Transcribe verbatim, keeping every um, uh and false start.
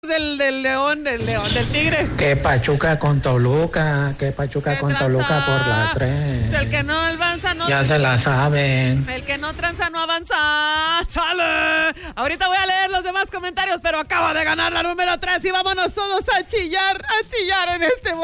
Del, del León, del León, del Tigre. Que Pachuca con Toluca, que Pachuca con Toluca por la tres. El que no avanza no. Ya se la saben. El que no tranza no avanza. ¡Chale! Ahorita voy a leer los demás comentarios, pero acaba de ganar la número tres y vámonos todos a chillar, a chillar en este momento.